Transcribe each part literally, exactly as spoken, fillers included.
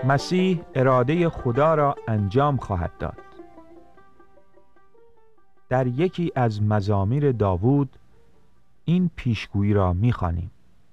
مسیح اراده خدا را انجام خواهد داد. در یکی از مزامیر داوود این پیشگویی را می‌خوانیم: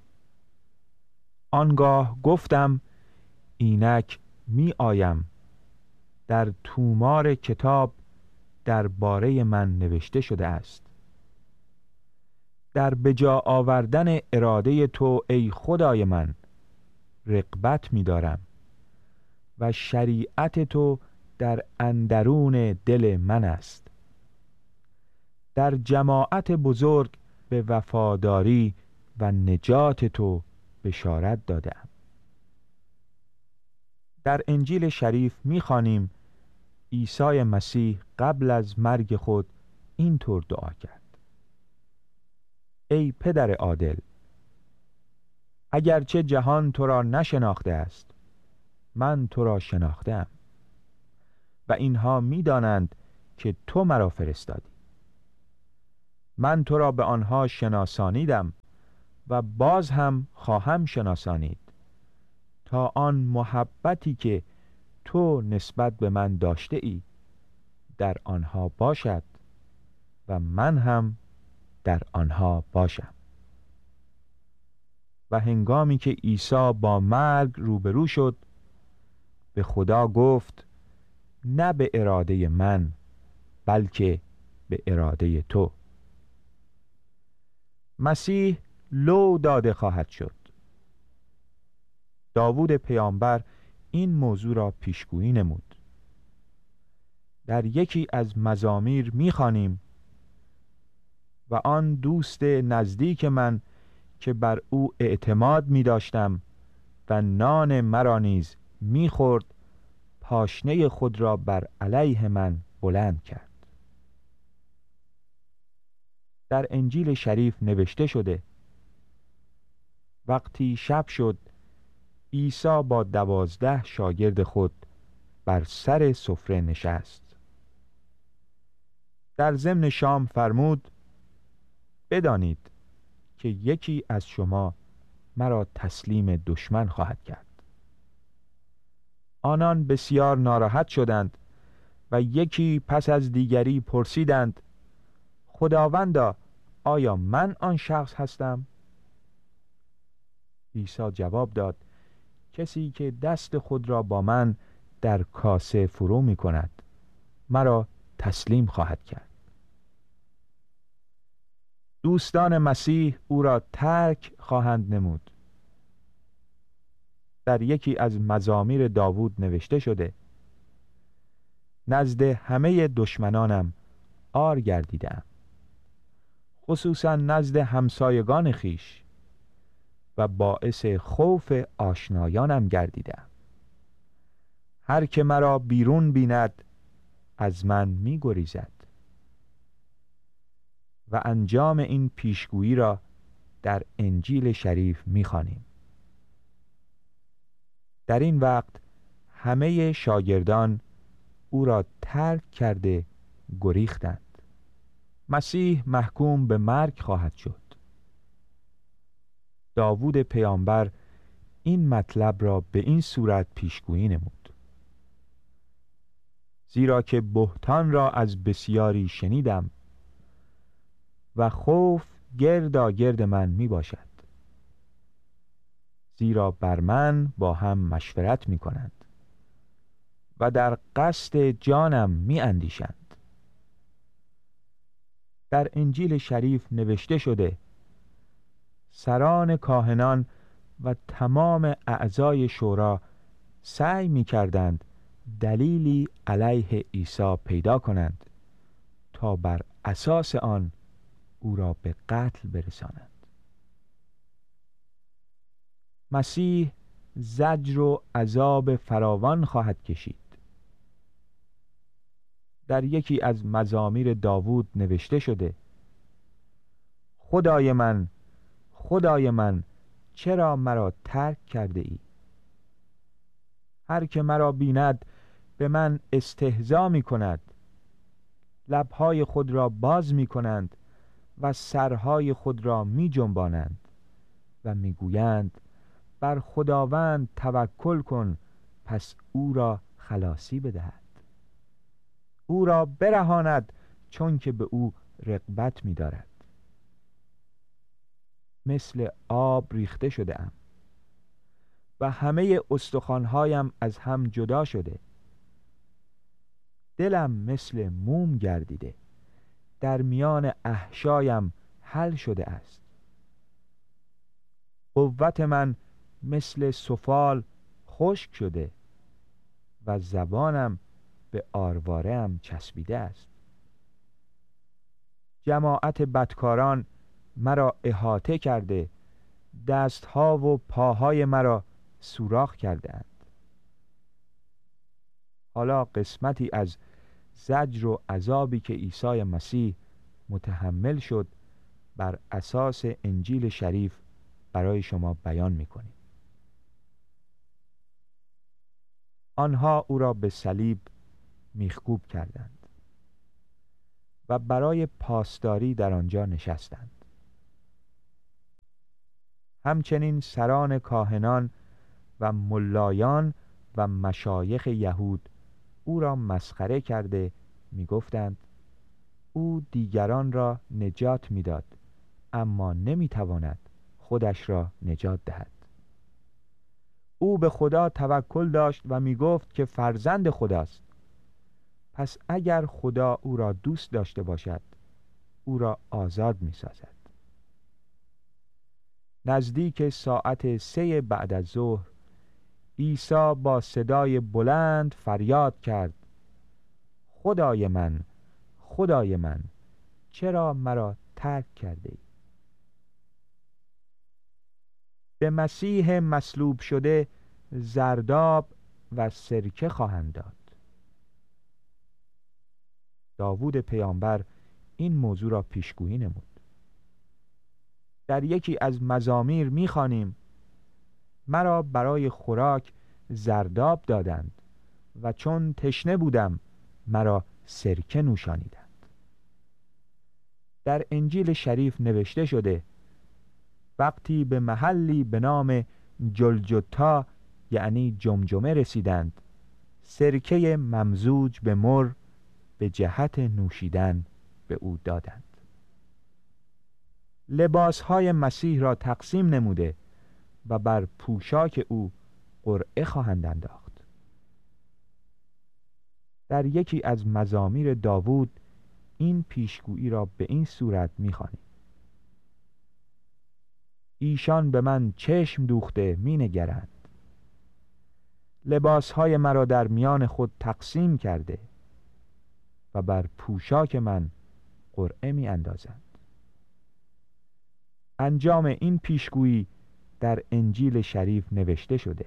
آنگاه گفتم اینک می آیم، در تومار کتاب درباره من نوشته شده است. در بجا آوردن اراده تو ای خدای من رغبت می دارم و شریعت تو در اندرون دل من است. در جماعت بزرگ به وفاداری و نجات تو بشارت دادم. در انجیل شریف می‌خوانیم عیسی مسیح قبل از مرگ خود اینطور دعا کرد: ای پدر عادل، اگرچه جهان تو را نشناخته است، من تو را شناخته‌ام و اینها می‌دانند که تو مرا فرستادی. من تو را به آنها شناسانیدم و باز هم خواهم شناسانید، تا آن محبتی که تو نسبت به من داشته ای در آنها باشد و من هم در آنها باشم. و هنگامی که عیسی با مرگ روبرو شد، به خدا گفت: نه به اراده من بلکه به اراده تو. مسیح لو داده خواهد شد. داوود پیامبر این موضوع را پیشگویی نمود. در یکی از مزامیر می‌خوانیم: و آن دوست نزدیک من که بر او اعتماد می‌داشتم و نان مرا نیز می‌خورد، پاشنه خود را بر علیه من بلند کرد. در انجیل شریف نوشته شده: وقتی شب شد، عیسی با دوازده شاگرد خود بر سر سفره نشست. در ضمن شام فرمود: بدانید که یکی از شما مرا تسلیم دشمن خواهد کرد. آنان بسیار ناراحت شدند و یکی پس از دیگری پرسیدند: خداوندا، آیا من آن شخص هستم؟ عیسی جواب داد: کسی که دست خود را با من در کاسه فرو می کند مرا تسلیم خواهد کرد. دوستان مسیح او را ترک خواهند نمود. در یکی از مزامیر داوود نوشته شده: نزد همه دشمنانم عار گردیدم، خصوصا نزد همسایگان خیش، و باعث خوف آشنایانم گردیدم. هر که مرا بیرون بیند از من می گریزد. و انجام این پیشگویی را در انجیل شریف می خوانیم. در این وقت همه شاگردان او را ترک کرده گریختند. مسیح محکوم به مرگ خواهد شد. داوود پیامبر این مطلب را به این صورت پیشگویی نمود: زیرا که بهتان را از بسیاری شنیدم و خوف گردا گرد من می باشد، زیرا بر من با هم مشورت می کنند و در قصد جانم می اندیشند. در انجیل شریف نوشته شده: سران کاهنان و تمام اعضای شورا سعی می کردند دلیلی علیه عیسی پیدا کنند تا بر اساس آن او را به قتل برسانند. مسیح زجر و عذاب فراوان خواهد کشید. در یکی از مزامیر داوود نوشته شده: خدای من، خدای من، چرا مرا ترک کرده ای؟ هر که مرا بیند به من استهزا می کند، لبهای خود را باز می کنند و سرهای خود را می جنبانند و می گویند: بر خداوند توکل کن پس او را خلاصی بدهد، او را برهاند چون که به او رغبت می دارد. مثل آب ریخته شده ام و همه استخوان‌هایم از هم جدا شده. دلم مثل موم گردیده، در میان احشایم حل شده است. قوت من مثل سفال خشک شده و زبانم به آرواره‌ام چسبیده است. جماعت بدکاران مرا احاطه کرده، دستها و پاهای مرا سوراخ کرده اند. حالا قسمتی از زجر و عذابی که عیسی مسیح متحمل شد بر اساس انجیل شریف برای شما بیان می‌کنیم. آنها او را به صلیب میخکوب کردند و برای پاسداری در آنجا نشستند. همچنین سران کاهنان و ملایان و مشایخ یهود او را مسخره کرده میگفتند او دیگران را نجات میداد، اما نمیتواند خودش را نجات دهد. او به خدا توکل داشت و میگفت که فرزند خداست. پس اگر خدا او را دوست داشته باشد، او را آزاد میسازد. نزدیک ساعت سه بعد از ظهر عیسی با صدای بلند فریاد کرد: خدای من، خدای من، چرا مرا ترک کرده ای؟ به مسیح مصلوب شده زرداب و سرکه خواهند داد. داوود پیامبر این موضوع را پیشگویی نمود. در یکی از مزامیر می‌خوانیم: مرا برای خوراک زرداب دادند و چون تشنه بودم مرا سرکه نوشانیدند. در انجیل شریف نوشته شده: وقتی به محلی به نام جلجتا یعنی جمجمه رسیدند، سرکه ممزوج به مر به جهت نوشیدن به او دادند. لباسهای مسیح را تقسیم نموده و بر پوشاک او قرعه خواهند انداخت. در یکی از مزامیر داوود این پیشگویی را به این صورت می‌خوانیم: ایشان به من چشم دوخته می نگرند، لباسهای مرا در میان خود تقسیم کرده و بر پوشاک من قرعه می اندازند. انجام این پیشگویی در انجیل شریف نوشته شده.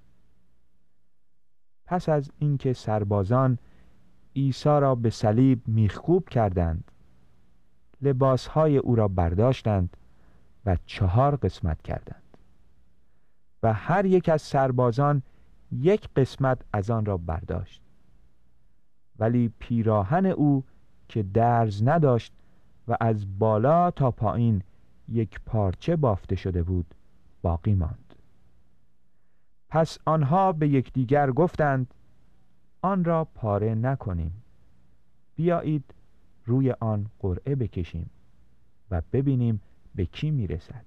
پس از اینکه سربازان عیسی را به صلیب میخکوب کردند، لباسهای او را برداشتند و چهار قسمت کردند و هر یک از سربازان یک قسمت از آن را برداشت، ولی پیراهن او که درز نداشت و از بالا تا پایین یک پارچه بافته شده بود باقی ماند. پس آنها به یکدیگر گفتند: آن را پاره نکنیم، بیایید روی آن قرعه بکشیم و ببینیم به کی میرسد.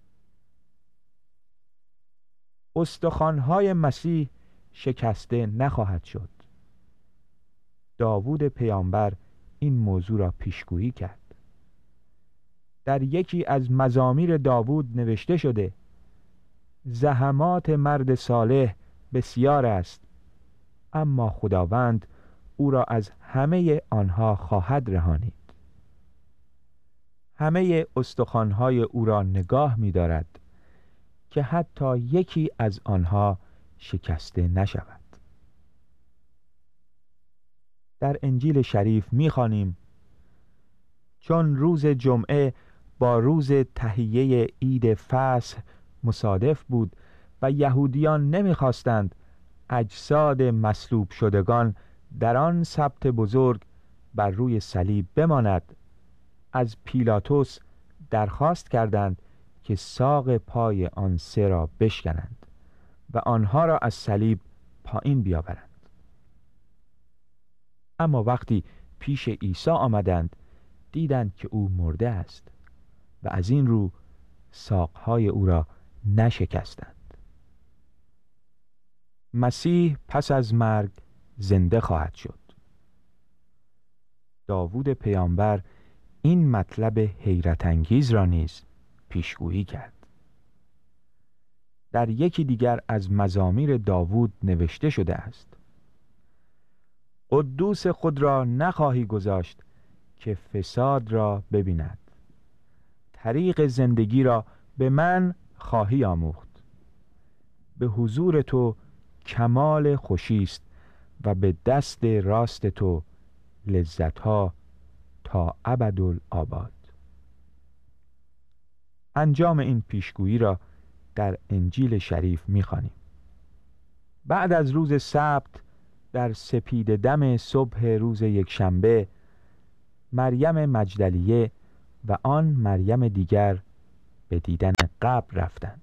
استخوان‌های مسیح شکسته نخواهد شد. داوود پیامبر این موضوع را پیشگویی کرد. در یکی از مزامیر داوود نوشته شده: زحمات مرد صالح بسیار است، اما خداوند او را از همه آنها خواهد رهانید. همه استخوان‌های او را نگاه می‌دارد که حتی یکی از آنها شکسته نشود. در انجیل شریف می‌خوانیم: چون روز جمعه با روز تهیه عید فصح مصادف بود و یهودیان نمی‌خواستند اجساد مصلوب شدگان در آن سبت بزرگ بر روی صلیب بماند، از پیلاطس درخواست کردند که ساق پای آن سه را بشکنند و آنها را از صلیب پایین بیاورند. اما وقتی پیش عیسی آمدند دیدند که او مرده است و از این رو ساقهای او را نشکستند. مسیح پس از مرگ زنده خواهد شد. داوود پیامبر این مطلب حیرت انگیز را نیز پیشگویی کرد. در یکی دیگر از مزامیر داوود نوشته شده است: قدوس خود را نخواهی گذاشت که فساد را ببیند، طریق زندگی را به من خواهی آموخت. به حضور تو کمال خوشی است و به دست راست تو لذتها تا ابدالآباد. انجام این پیشگویی را در انجیل شریف می‌خوانیم. بعد از روز سبت در سپید دم صبح روز یکشنبه مریم مجدلیه و آن مریم دیگر به دیدن قبر رفتند.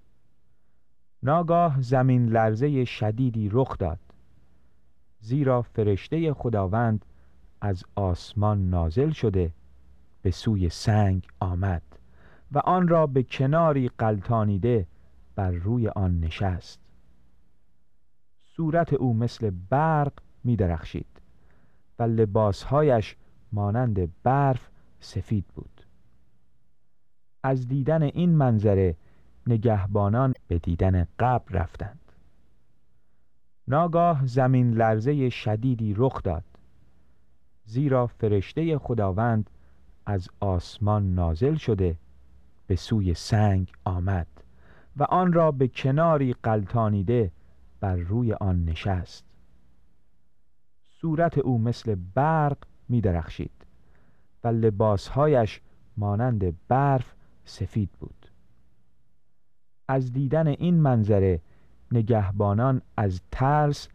ناگاه زمین لرزه شدیدی رخ داد، زیرا فرشته خداوند از آسمان نازل شده به سوی سنگ آمد و آن را به کناری غلتانیده بر روی آن نشست. صورت او مثل برق می درخشید و لباسهایش مانند برف سفید بود. از دیدن این منظره نگهبانان به دیدن قبر رفتند. ناگاه زمین لرزه شدیدی رخ داد، زیرا فرشته خداوند از آسمان نازل شده به سوی سنگ آمد و آن را به کناری غلتانیده بر روی آن نشست. صورت او مثل برق می درخشید و لباسهایش مانند برف سفید بود. از دیدن این منظره نگهبانان از ترس